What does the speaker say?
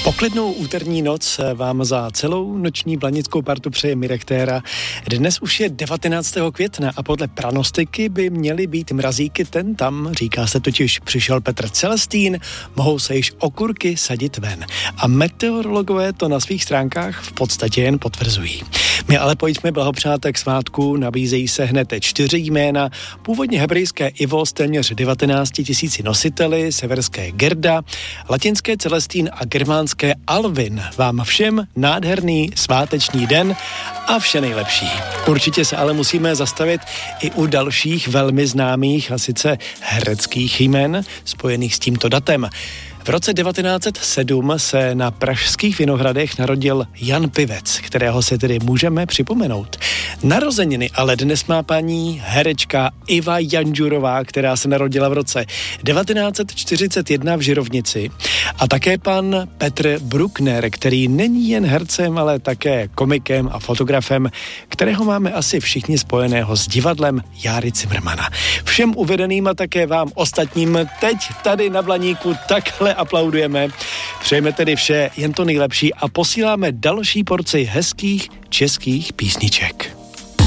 Poklidnou úterní noc vám za celou noční blanickou partu přeje Mirek Téra. Dnes už je 19. května a podle pranostiky by měly být mrazíky ten tam. Říká se totiž, přišel Petr Celestín, mohou se již okurky sadit ven. A meteorologové to na svých stránkách v podstatě jen potvrzují. My ale pojďme blahopřát k svátku, nabízejí se hned 4 jména. Původně hebrejské Ivo s téměř 19 000 nositeli, severské Gerda, latinské Celestín a germánské Alvin. Vám všem nádherný sváteční den a vše nejlepší. Určitě se ale musíme zastavit i u dalších velmi známých, a sice hereckých jmen spojených s tímto datem. V roce 1907 se na pražských Vinohradech narodil Jan Pivec, kterého se tedy můžeme připomenout. Narozeniny ale dnes má paní herečka Iva Janžurová, která se narodila v roce 1941 v Žirovnici. A také pan Petr Bruckner, který není jen hercem, ale také komikem a fotografem, kterého máme asi všichni spojeného s divadlem Járy Cimrmana. Všem uvedeným a také vám ostatním teď tady na Blaníku takhle aplaudujeme. Přejeme tedy vše jen to nejlepší a posíláme další porci hezkých českých písniček.